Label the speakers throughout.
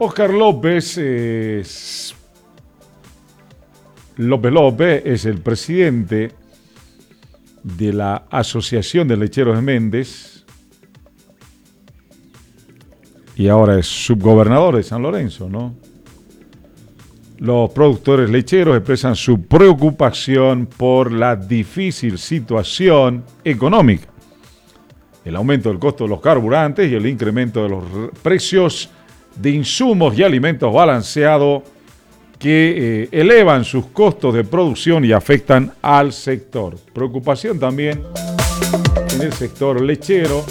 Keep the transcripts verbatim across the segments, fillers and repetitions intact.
Speaker 1: Óscar López es, López López es el presidente de la Asociación de Lecheros de Méndez y ahora es subgobernador de San Lorenzo, ¿no? Los productores lecheros expresan su preocupación por la difícil situación económica, el aumento del costo de los carburantes y el incremento de los precios de insumos y alimentos balanceados que eh, elevan sus costos de producción y afectan al sector. Preocupación también en el sector lechero,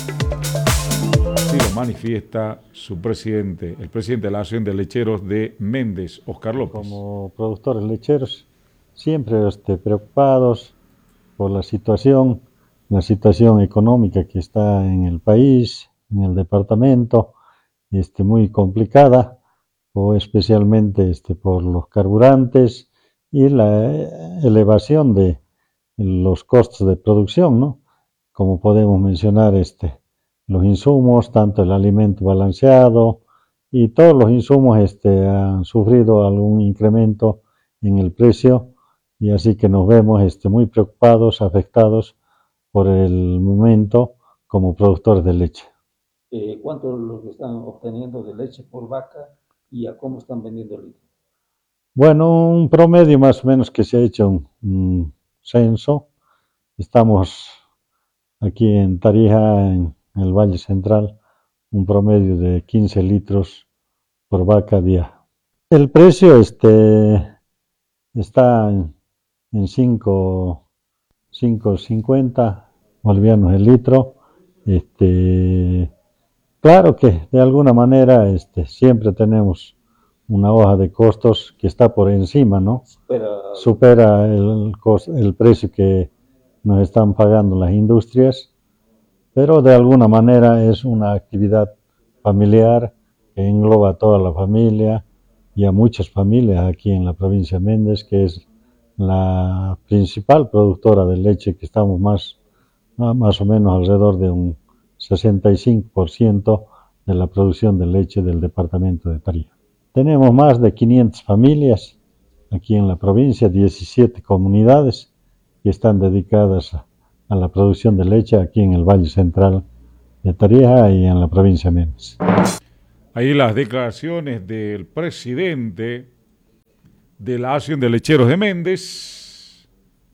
Speaker 1: así lo manifiesta su presidente, el presidente de la Asociación de Lecheros de Méndez, Óscar López.
Speaker 2: Como productores lecheros, siempre este, preocupados por la situación, la situación económica que está en el país, en el departamento, este, muy complicada, o especialmente este, por los carburantes y la elevación de los costos de producción, ¿no? Como podemos mencionar, este, los insumos, tanto el alimento balanceado y todos los insumos este, han sufrido algún incremento en el precio, y así que nos vemos este, muy preocupados, afectados por el momento como productores de leche.
Speaker 3: Eh, ¿Cuánto es lo que están obteniendo de leche por vaca y a cómo están vendiendo el litro?
Speaker 2: Bueno, un promedio más o menos que se ha hecho un, un censo. Estamos aquí en Tarija, en el Valle Central, un promedio de quince litros por vaca día. El precio este, está en, en cinco cincuenta bolivianos el litro. Este, claro que de alguna manera este, siempre tenemos una hoja de costos que está por encima, ¿no?
Speaker 3: Supera,
Speaker 2: Supera el, el precio que nos están pagando las industrias, pero de alguna manera es una actividad familiar que engloba a toda la familia y a muchas familias aquí en la provincia de Méndez, que es la principal productora de leche, que estamos más, más o menos alrededor de un sesenta y cinco por ciento de la producción de leche del departamento de Tarija. Tenemos más de quinientas familias aquí en la provincia, diecisiete comunidades que están dedicadas a, a la producción de leche aquí en el Valle Central de Tarija y en la provincia de Méndez.
Speaker 1: Ahí las declaraciones del presidente de la Asociación de Lecheros de Méndez,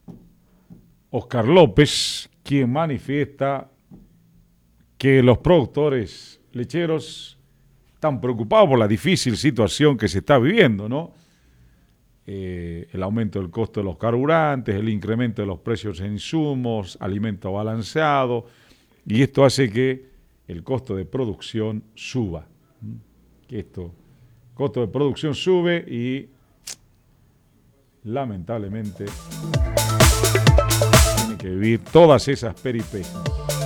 Speaker 1: Óscar López, quien manifiesta que los productores lecheros están preocupados por la difícil situación que se está viviendo, ¿no? Eh, el aumento del costo de los carburantes, el incremento de los precios en insumos, alimento balanceado, y esto hace que el costo de producción suba. Que esto, el costo de producción sube y lamentablemente tiene que vivir todas esas peripecias.